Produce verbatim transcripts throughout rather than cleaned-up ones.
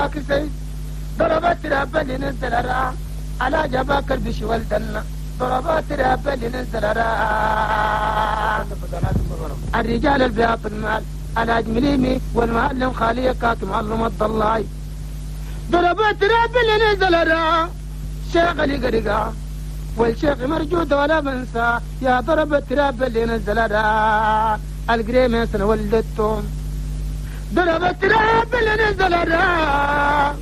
سيد ضربت راب اللي نزل الراء على جباك البش والدنا ضربت راب اللي نزل الراء الرجال البياط المال على اجمليمي والمعلم خالي كاك معلم الضلاي ضربت راب اللي نزل الراء شيخ اللي قرقا والشيخ مرجود ولا بنسى يا ضربت راب اللي نزل الراء القريم سنة ولدتهم ضربت راب اللي نزل الراء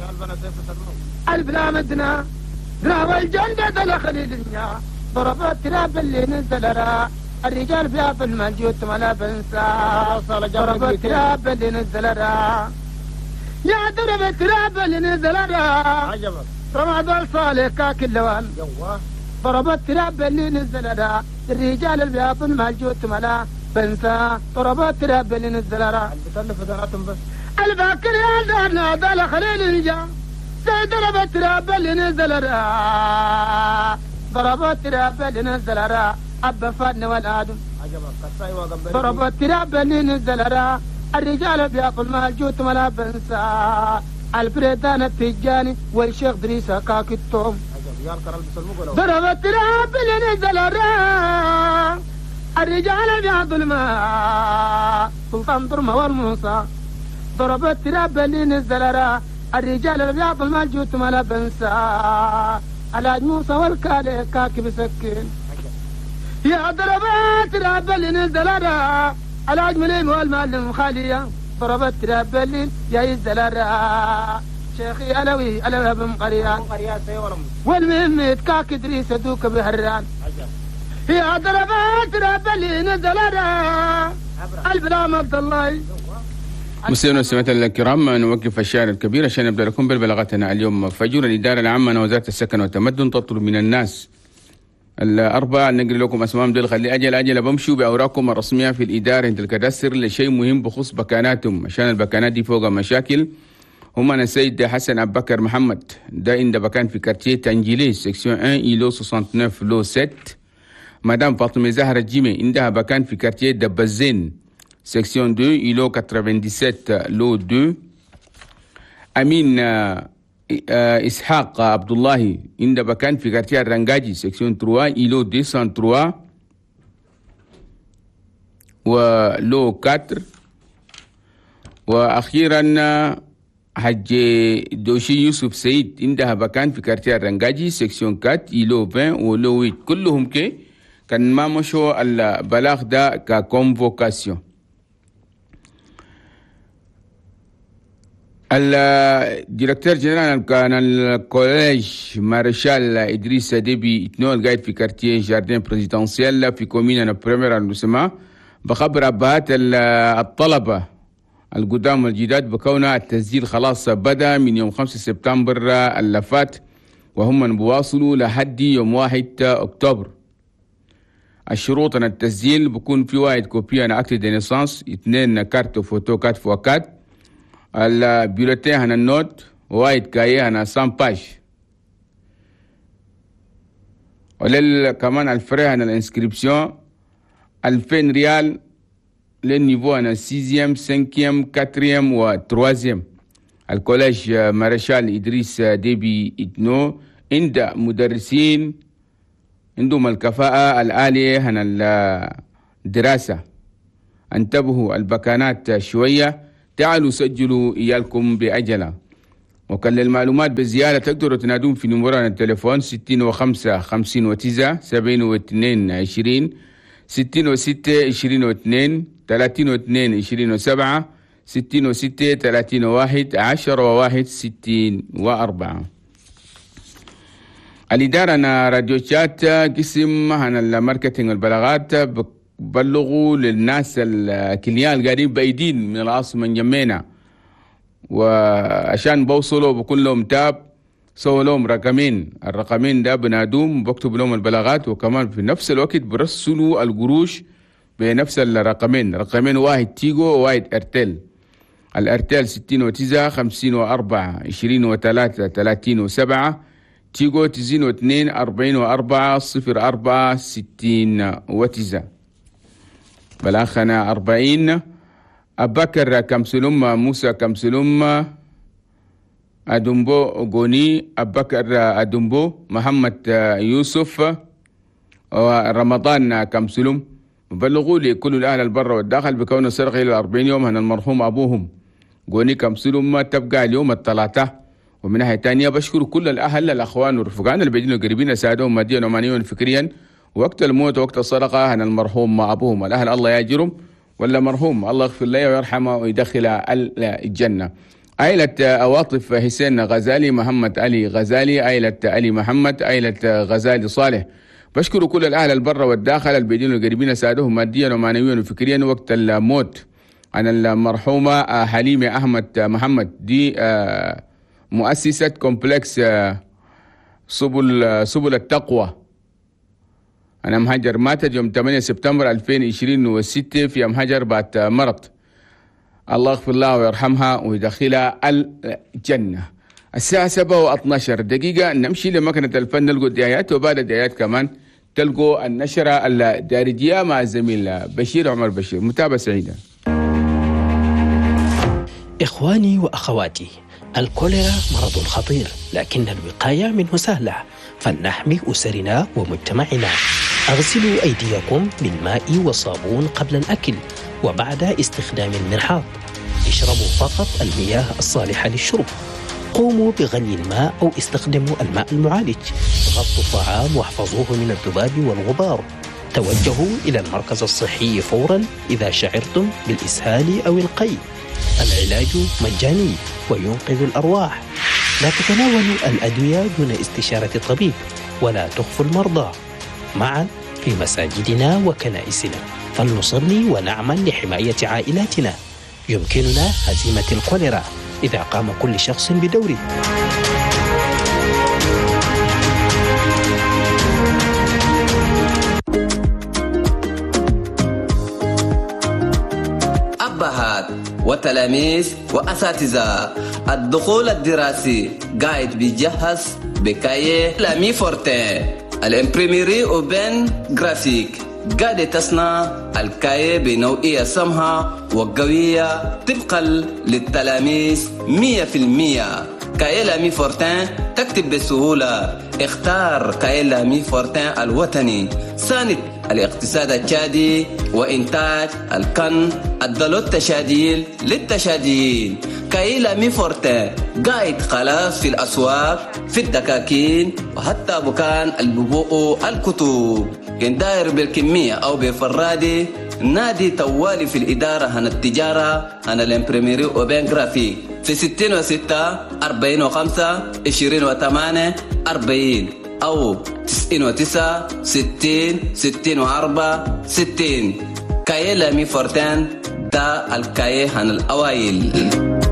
البلا مدنا راوى الجنة دلخل الدنيا ضربت راب اللي نزل الراء الرجال فيها في الملجوت ولا بنسى ضربت راب اللي نزل الراء يا ضربت راب اللي نزل الراء رمضان صالح كاك اللوان ضربت راب اللي نزل الراء الرجال البياض الملجوت ولا بنسى ضربت راب اللي نزل الراء الباكر يا دارنا دلخل الدنيا ضربت راب اللي نزل الراء ضربت راب اللي نزل الراء أبا فادنا والآدم ضربت راب اللي نزل الراء الرجال بياكل مال جوت ولا بنسى البريدان التجاني والشيخ دريسة كاك التوم ضربت راب اللي نزل الراء الرجال بياكل الماء سلطان ضرمة والموسى ضربت راب اللي نزل الراء الرجال البياض المالجوت ولا بنسى على موسى والكالي كاكي بسكين يا ضربات راب اللي نزل الراء على اجملين والمعلم خالية ضربت راب اللي يا يزل الراء شيخي علوي علوي بن قريان والمهم كاكي دريس دوك بهران يا ضربات راب اللي نزل الراء البلام عبد الله. مستمعينا ومستمعاتنا الكرام، نوقف الشارع الكبير عشان نبدا لكم ببلاغاتنا اليوم. فجر الاداره العامه لوزاره السكن والتمدن تطلب من الناس الاربعه نقرا لكم اسمائهم دول خلي اجل اجل بمشوا باوراقكم الرسميه في الاداره عند الكداسر لشيء مهم بخصوص بكاناتهم عشان البكانات دي فوق مشاكل. هم انا السيد حسن ابو بكر محمد ده عند بكان في كارتيه تانجيليس سكسيون واحد ايلو تسعة وستين لو سبعة. مدام فاطمه زهره جيمي عندها بكان في كارتيه دبزين section deux, îlot quatre-vingt-dix-sept, lot deux. Amin euh, Ishaq Abdullahi, Inda Bakan, في quartier Rangaji, section trois, îlot deux cent trois. ولو quatre. وأخيرا حج دوشي يوسف سيد عندها بكان في كارتيه رنجاجي سكسيون أربعة إلو عشرين ولو ثمانية. كلهم كي كان ما مشوا البلاغ ده ككونفوكاسيون. الديركتور جنرال كان الكوليج مارشال إدريس ديبي اتنول قاعد في كارتيه جاردين بريزيدنسيال في كومينا بريمير اندوسما بخبر أبهات الطلبة القدام الجداد بكونها التسجيل خلاص بدأ من يوم خمسة سبتمبر اللي فات وهم بواصلوا لحد يوم واحد أكتوبر. الشروط أن التسجيل بكون في واحد كوبي أنا أكت دي نيسانس، اثنين كارت فوتو كات فوكات، البيولوتين هنا النوت، واحد كاية هنا سام باج، ولل كمان الفري هنا الانسكريبسيون ألفين ريال للنيفو هنا سيزيام سنكيام كاتريام وتروازيام. الكوليج مارشال إدريس ديبي إتنو عند مدرسين عندهم الكفاءة العالية هنا الدراسة. انتبهوا البكانات شوية، تعالوا سجلوا إيالكم بأجلة. وكان للمعلومات بزيادة تقدروا تنادون في نمرنا التليفون ستين وخمسة خمسين وتسعة سبعين واثنين عشرين، ستين وستة عشرين واثنين ثلاثين واثنين عشرين وسبعة، ستين وستة ثلاثين وواحد عشر وواحد ستين وأربعة. الإدارة أنا راديو شات قسم هنا الماركتينج والبلاغات بلغوا للناس الكليان القاعدين بعيدين من العاصمة جمينا، وعشان بوصلوا بكون لهم تاب سووا لهم رقمين. الرقمين ده بنادوم بكتب لهم البلاغات، وكمان في نفس الوقت برسلوا القروش بنفس الرقمين، رقمين واحد تيجو وواحد ارتل. الارتل ستين وتسعة خمسين وأربعة عشرين وثلاثة ثلاثين وسبعة، تيجو تزين واثنين أربعين وأربعة صفر أربعة ستين وتسعة. بلاخنا أربعين. أبكر كمسلوم موسى كمسلوم أدومبو غوني، أبو بكر أدومبو، محمد يوسف، ورمضان كمسلم. بلغوا لي كل الأهل البر والداخل بكون السرقة إلى أربعين يوم أن المرحوم أبوهم غوني كمسلم تبقى اليوم الثلاثة. ومن ناحية تانية بشكر كل الأهل الأخوان والرفقان اللي بيجينا قريبين ساعدهم ماديا ومعنويا وفكريا وقت الموت ووقت الصدقة أن المرحوم أبوهم. الأهل الله يأجرهم، ولا مرحوم الله يغفر له ويرحمه ويدخل الجنة. عائلة أواطف حسين غزالي، محمد علي غزالي، عائلة علي محمد، عائلة غزالي صالح. بشكر كل الأهل البر والداخل البيدين والقريبين ساعدوهم ماديا ومعنويا وفكريا وقت الموت عن المرحومة حليمة أحمد محمد، دي مؤسسة كومبلكس سبل سبل التقوى. أنا مهاجر ماتت يوم ثمانية سبتمبر ألفين وعشرين وستة في مهاجر بعد مرض. الله يغفر لها ويرحمها ويدخلها الجنة. الساعة سبعة واثني عشر دقيقة نمشي لمكنة الفن نلقوا الدعايات، وبعد الدعايات كمان تلقوا النشرة الدارجية مع الزميل بشير عمر بشير. متابعة سعيدة. إخواني وأخواتي، الكوليرا مرض خطير لكن الوقاية منه سهلة، فلنحمي أسرنا ومجتمعنا. أغسلوا أيديكم بالماء والصابون قبل الأكل وبعد استخدام المرحاض. اشربوا فقط المياه الصالحة للشرب. قوموا بغلي الماء أو استخدموا الماء المعالج. غطوا الطعام واحفظوه من الذباب والغبار. توجهوا إلى المركز الصحي فورا إذا شعرتم بالإسهال أو القيء. العلاج مجاني وينقذ الأرواح. لا تتناولوا الأدوية دون استشارة الطبيب، ولا تخفوا المرضى. معا في مساجدنا وكنائسنا فلنصلي ونعمل لحماية عائلاتنا. يمكننا هزيمة الكوليرا إذا قام كل شخص بدوره. أبهات وتلاميذ وأساتذة، الدخول الدراسي قاعد بيجهز بكاية لامي فورتين. الامبريميري اوبن جرافيك قاعدة تصنع الكاية بنوعية سمحة وقوية طبقا للتلاميذ مية في المية. كاية لامي فورتين تكتب بسهولة. اختار كاية لامي فورتين الوطني، ساند الاقتصاد التشادي وإنتاج الكن الدلو التشاديل للتشاديين. كاية لامي فورتين قاعد خلاص في الأسواق، في الدكاكين، وحتى بكان الببوء الكتب. إن داير بالكمية أو بفرادي نادي توالي في الإدارة عن التجارة عن الامبريميري اوبن جرافيك في ستين وستة أربعين وخمسة عشرين وثمانية أربعين أو تسعين وتسعة ستين ستين وأربعة ستين. كاية لامي فورتين ده الكاية عن الأوائل.